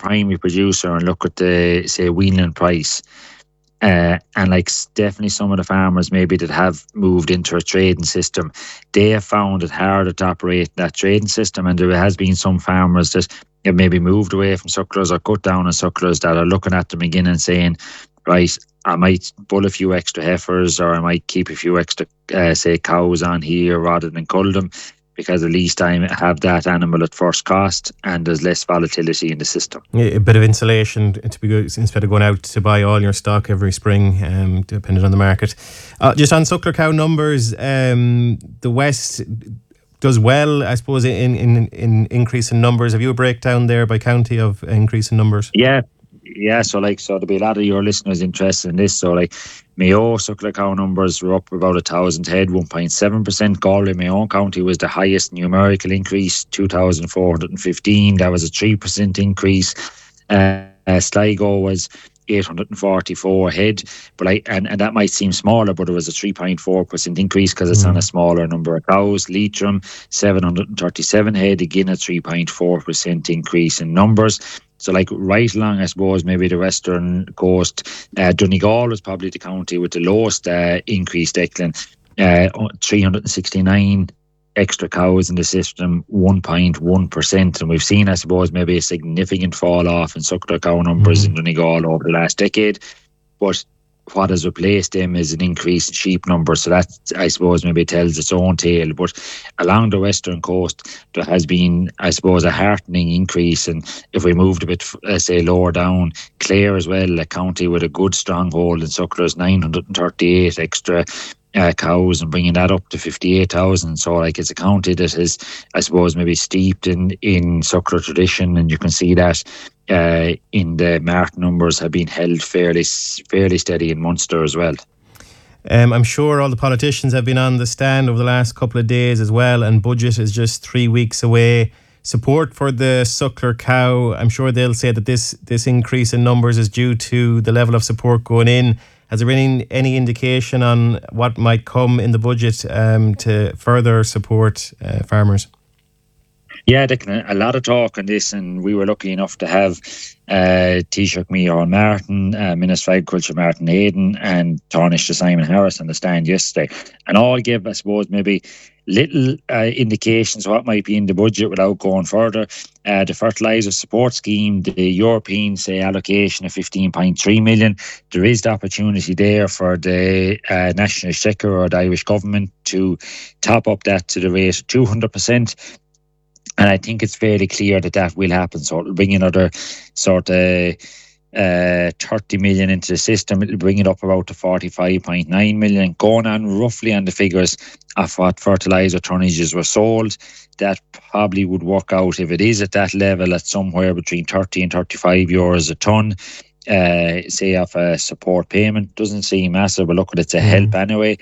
primary producer and look at the, say, weaning price, and like definitely some of the farmers maybe that have moved into a trading system, they have found it harder to operate that trading system. And there has been some farmers that have maybe moved away from sucklers or cut down on sucklers that are looking at them again and saying, right, I might bull a few extra heifers, or I might keep a few extra, say, cows on here rather than cull them, because at least I have that animal at first cost and there's less volatility in the system. Yeah, a bit of insulation to be good instead of going out to buy all your stock every spring, depending on the market. Just on suckler cow numbers, the West does well, I suppose, in increase in numbers. Have you a breakdown there by county of increase in numbers? Yeah. So there'll be a lot of your listeners interested in this. So like Mayo suckler cow numbers were up about 1,000 head, 1.7%. Galway, my own county, was the highest numerical increase, 2,415. That was a 3% increase. Sligo was 844 head, but and that might seem smaller, but it was a 3.4% increase because it's on a smaller number of cows. Leitrim, 737 head, again a 3.4% increase in numbers. So like right along, I suppose, maybe the western coast, Donegal was probably the county with the lowest increase, Declan. 369 extra cows in the system, 1.1%. And we've seen, I suppose, maybe a significant fall off in suckler cow numbers in Donegal over the last decade. But what has replaced them is an increase in sheep numbers. So that, I suppose, maybe tells its own tale. But along the western coast, there has been, I suppose, a heartening increase. And if we moved a bit, say, lower down, Clare as well, a county with a good stronghold in sucklers, 938 extra cows, and bringing that up to 58,000. So like it's a county that is, I suppose, maybe steeped in suckler tradition, and you can see that in the mart numbers have been held fairly steady in Munster as well. I'm sure all the politicians have been on the stand over the last couple of days as well, and budget is just 3 weeks away. Support for the suckler cow, I'm sure they'll say that this increase in numbers is due to the level of support going in. Has there been any indication on what might come in the budget to further support farmers? Yeah, Declan, a lot of talk on this, and we were lucky enough to have Taoiseach Micheál Martin, Minister of Agriculture Martin Hayden, and Taoiseach Simon Harris on the stand yesterday, and all give, I suppose, maybe little indications of what might be in the budget without going further. The fertiliser support scheme, the European, say, allocation of 15.3 million. There is the opportunity there for the National Exchequer or the Irish government to top up that to the rate of 200%. And I think it's fairly clear that will happen. So it'll bring another sort of 30 million into the system. It'll bring it up about to 45.9 million. Going on roughly on the figures of what fertiliser tonnages were sold, that probably would work out, if it is at that level, at somewhere between 30 and 35 euros a tonne. Say of a support payment. Doesn't seem massive, but look, it's a help anyway.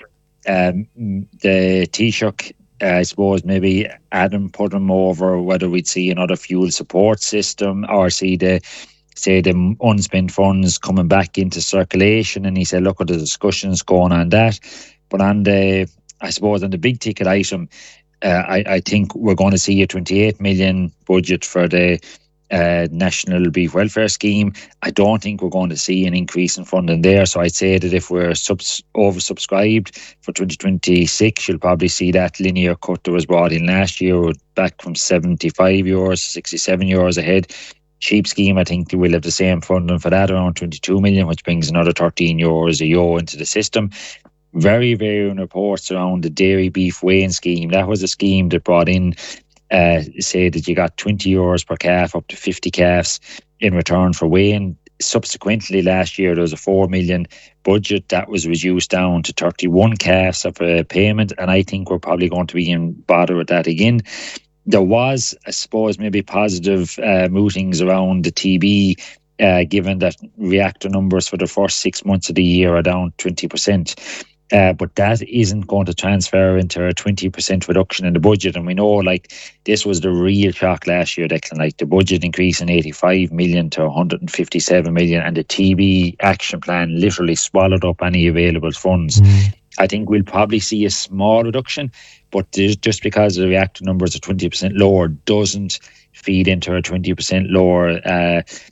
The Taoiseach, I suppose maybe Adam put him over whether we'd see another fuel support system or see the unspent funds coming back into circulation, and he said look at the discussions going on that. But on the, I suppose, on the big ticket item, I think we're going to see a 28 million budget for the National Beef Welfare Scheme. I don't think we're going to see an increase in funding there. So I'd say that if we're oversubscribed for 2026, you'll probably see that linear cut that was brought in last year back from 75 euros to 67 euros a head. Sheep scheme, I think we'll have the same funding for that, around 22 million, which brings another 13 euros a euro into the system. Very varying reports around the dairy beef weighing scheme. That was a scheme that brought in say that you got 20 euros per calf up to 50 calves in return for weighing. Subsequently last year there was a 4 million budget that was reduced down to 31 calves of a payment, and I think we're probably going to be in bother with that again. There was, I suppose, maybe positive mootings around the TB, given that reactor numbers for the first 6 months of the year are down 20%. But that isn't going to transfer into a 20% reduction in the budget. And we know, like, this was the real shock last year, Declan, like the budget increase in 85 million to 157 million, and the TB action plan literally swallowed up any available funds. I think we'll probably see a small reduction, but just because the reactor numbers are 20% lower doesn't feed into a 20% lower